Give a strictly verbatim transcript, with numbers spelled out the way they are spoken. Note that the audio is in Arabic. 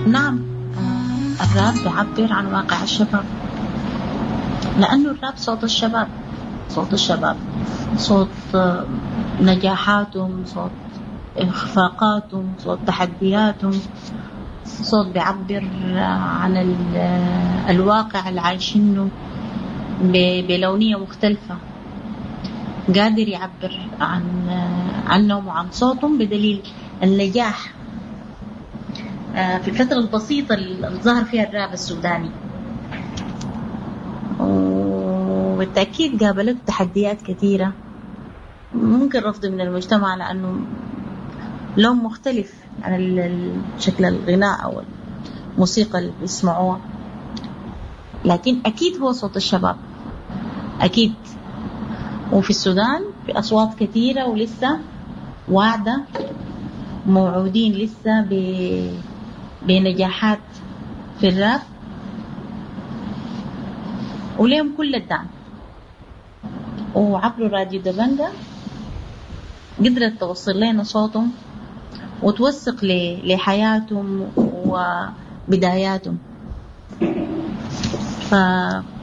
نعم، الراب بيعبر عن واقع الشباب، لأنه الراب صوت الشباب، صوت الشباب، صوت نجاحاتهم، صوت إخفاقاتهم، صوت تحدياتهم، صوت بيعبر عن الواقع اللي عايشينه بلونية مختلفة، قادر يعبر عن عنهم وعن صوتهم بدليل النجاح في الفترة البسيطة اللي ظهر فيها الراب السوداني. وبالتأكيد قابلت تحديات كثيرة، ممكن رفض من المجتمع لأنه لون مختلف عن شكل الغناء أو الموسيقى اللي بيسمعوها، لكن أكيد هو صوت الشباب أكيد. وفي السودان في أصوات كثيرة ولسه واعدة، موعودين لسه بنجاحات في الراب، وليهم كل الدعم. وعبر راديو دبنجة قدرت توصل لنا صوتهم وتوثق لحياتهم وبداياتهم. ف